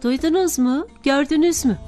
Duydunuz mu? Gördünüz mü?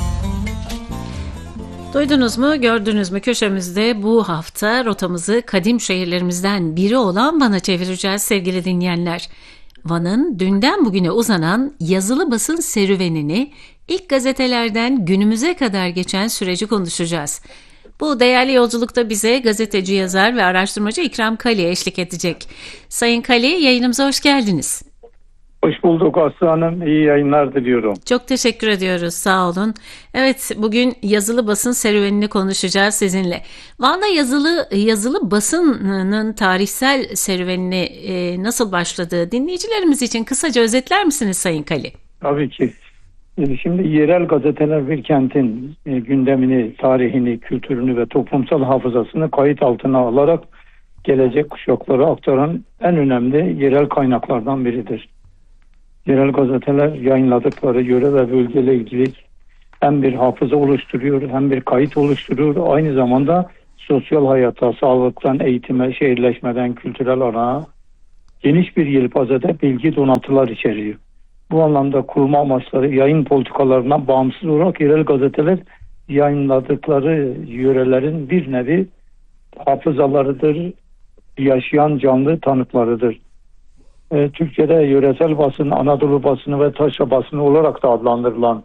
Duydunuz mu, gördünüz mü? Köşemizde bu hafta rotamızı kadim şehirlerimizden biri olan Van'a çevireceğiz sevgili dinleyenler. Van'ın dünden bugüne uzanan yazılı basın serüvenini, ilk gazetelerden günümüze kadar geçen süreci konuşacağız. Bu değerli yolculukta bize gazeteci, yazar ve araştırmacı İkram Kali eşlik edecek. Sayın Kali, yayınımıza hoş geldiniz. Hoş bulduk Aslı Hanım. İyi yayınlar diliyorum. Çok teşekkür ediyoruz. Sağ olun. Evet, bugün yazılı basın serüvenini konuşacağız sizinle. Van'da yazılı basının tarihsel serüvenini nasıl başladığı dinleyicilerimiz için kısaca özetler misiniz Sayın Kali? Tabii ki. Şimdi yerel gazeteler bir kentin gündemini, tarihini, kültürünü ve toplumsal hafızasını kayıt altına alarak gelecek kuşaklara aktaran en önemli yerel kaynaklardan biridir. Yerel gazeteler yayınladıkları yöre ve bölgeyle ilgili hem bir hafıza oluşturuyor hem bir kayıt oluşturuyor. Aynı zamanda sosyal hayata, sağlıktan eğitime, şehirleşmeden kültürel alana geniş bir yelpazede bilgi donatılar içeriyor. Bu anlamda kurma amaçları yayın politikalarından bağımsız olarak yerel gazeteler yayınladıkları yörelerin bir nevi hafızalarıdır, yaşayan canlı tanıklarıdır. Türkiye'de yöresel basın, Anadolu basını ve taşra basını olarak da adlandırılan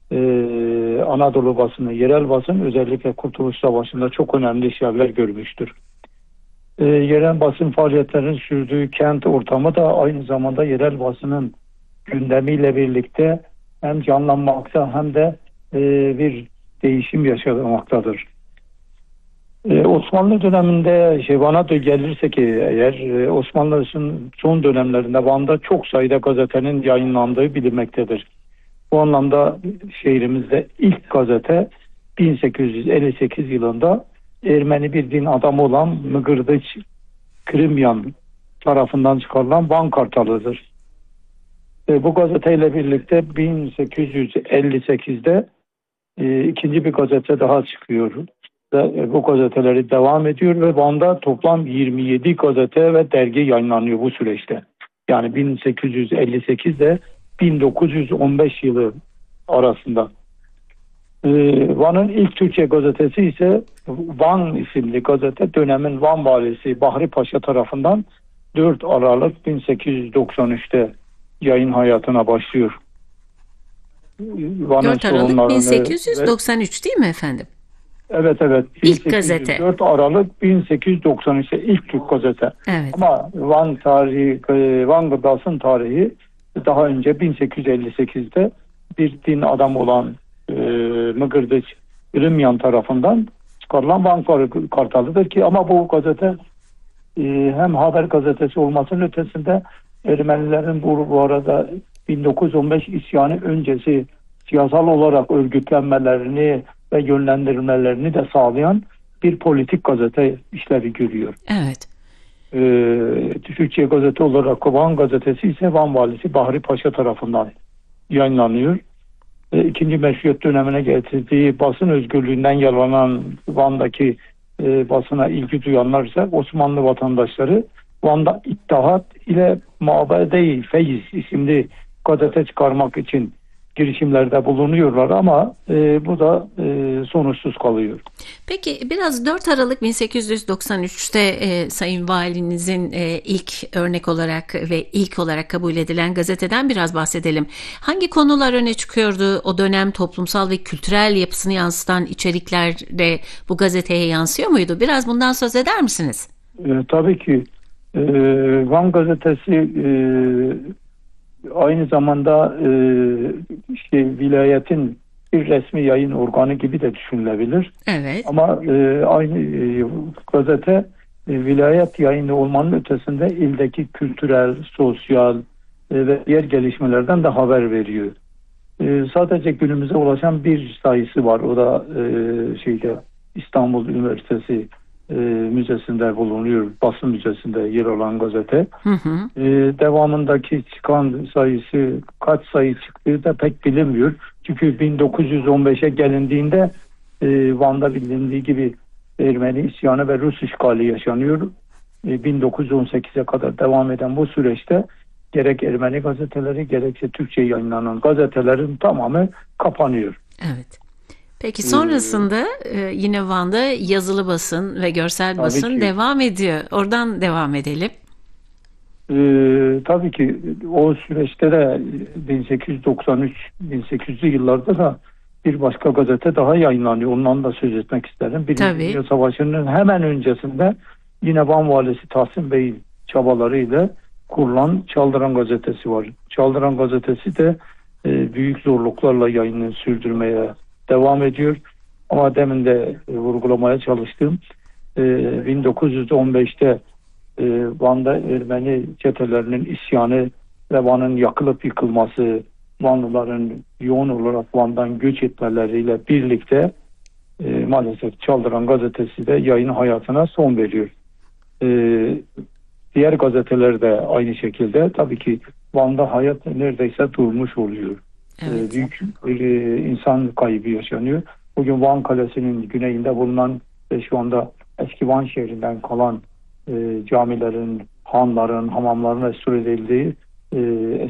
Anadolu basını, yerel basın özellikle Kurtuluş Savaşı'nda çok önemli işlevler görmüştür. Yerel basın faaliyetlerinin sürdüğü kent ortamı da aynı zamanda yerel basının gündemiyle birlikte hem canlanmakta hem de bir değişim yaşamaktadır. Osmanlı döneminde Van'a gelirsek eğer Osmanlı'nın son dönemlerinde Van'da çok sayıda gazetenin yayınlandığı bilinmektedir. Bu anlamda şehrimizde ilk gazete 1858 yılında Ermeni bir din adamı olan Mıgırdıç Kırımyan tarafından çıkarılan Van Kartalı'dır. Bu gazeteyle birlikte 1858'de ikinci bir gazete daha çıkıyor. Bu gazeteleri devam ediyor ve Van'da toplam 27 gazete ve dergi yayınlanıyor bu süreçte. Yani 1858 ile 1915 yılı arasında. Van'ın ilk Türkçe gazetesi ise Van isimli gazete dönemin Van valisi Bahri Paşa tarafından 4 Aralık 1893'te yayın hayatına başlıyor. 4 Aralık 1893 değil mi efendim? Evet. İlk gazete. 4 Aralık 1893'te ilk Türk gazete. Evet. Ama Van Gıdası'nın tarihi daha önce 1858'de bir din adamı olan Mıgırdıç Rımyan tarafından çıkarılan Van Kartalı'dır ki ama bu gazete hem haber gazetesi olmasının ötesinde Ermenilerin bu arada 1915 isyanı öncesi siyasal olarak örgütlenmelerini ve yönlendirmelerini de sağlayan bir politik gazete işlevi görüyor. Evet. Türkçe gazete olarak Van gazetesi ise Van valisi Bahri Paşa tarafından yayınlanıyor. İkinci Meşruiyet dönemine getirdiği basın özgürlüğünden yararlanan Van'daki basına ilgi duyanlar ise Osmanlı vatandaşları Van'da İttihat ile Mabede-i Feyiz isimli gazete çıkarmak için girişimlerde bulunuyorlar ama bu da sonuçsuz kalıyor. Peki biraz 4 Aralık 1893'te Sayın Valinizin ilk örnek olarak ve ilk olarak kabul edilen gazeteden biraz bahsedelim. Hangi konular öne çıkıyordu? O dönem toplumsal ve kültürel yapısını yansıtan içerikler de bu gazeteye yansıyor muydu? Biraz bundan söz eder misiniz? Tabii ki. Van gazetesi aynı zamanda vilayetin bir resmi yayın organı gibi de düşünülebilir. Evet. Ama aynı gazete vilayet yayını olmanın ötesinde ildeki kültürel, sosyal ve diğer gelişmelerden de haber veriyor. Sadece günümüze ulaşan bir sayısı var. O da İstanbul Üniversitesi müzesinde bulunuyor. Basın müzesinde yer alan gazete. Devamındaki çıkan sayısı kaç sayı çıktığı da pek bilinmiyor. Çünkü 1915'e gelindiğinde Van'da bilindiği gibi Ermeni isyanı ve Rus işgali yaşanıyor. 1918'e kadar devam eden bu süreçte gerek Ermeni gazeteleri gerekse Türkçe yayınlanan gazetelerin tamamı kapanıyor. Evet. Peki sonrasında yine Van'da yazılı basın ve görsel basın devam ediyor. Oradan devam edelim. Tabii ki o süreçte de 1893-1800'lü yıllarda da bir başka gazete daha yayınlanıyor. Ondan da söz etmek isterim. Birinci Dünya Savaşı'nın hemen öncesinde yine Van Valisi Tahsin Bey'in çabalarıyla kurulan Çaldıran Gazetesi var. Çaldıran Gazetesi de büyük zorluklarla yayını sürdürmeye devam ediyor. Ama demin de vurgulamaya çalıştığım 1915'te Van'da Ermeni çetelerinin isyanı ve Van'ın yakılıp yıkılması, Vanlıların yoğun olarak Van'dan göç etmeleriyle birlikte maalesef Çaldıran Gazetesi de yayın hayatına son veriyor. Diğer gazeteler de aynı şekilde tabii ki Van'da hayat neredeyse durmuş oluyor. Evet. Büyük bir insan kaybı yaşanıyor. Bugün Van Kalesi'nin güneyinde bulunan ve şu anda eski Van şehrinden kalan camilerin, hanların, hamamların restore edildiği